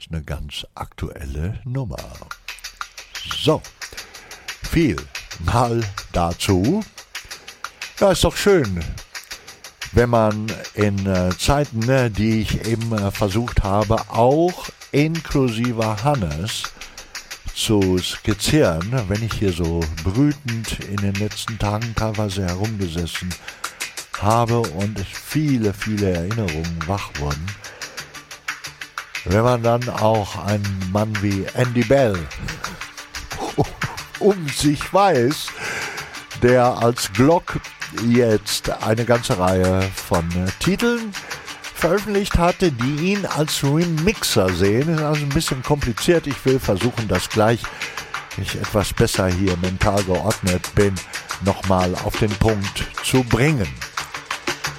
ist eine ganz aktuelle Nummer. So, viel mal dazu. Ja, ist doch schön, wenn man in Zeiten, die ich eben versucht habe, auch inklusive Hannes zu skizzieren, wenn ich hier so brütend in den letzten Tagen teilweise herumgesessen habe und viele, viele Erinnerungen wach wurden. Wenn man dann auch einen Mann wie Andy Bell um sich weiß, der als Glock jetzt eine ganze Reihe von Titeln veröffentlicht hatte, die ihn als Remixer sehen. Ist also ein bisschen kompliziert. Ich will versuchen, das gleich, wenn ich etwas besser hier mental geordnet bin, nochmal auf den Punkt zu bringen.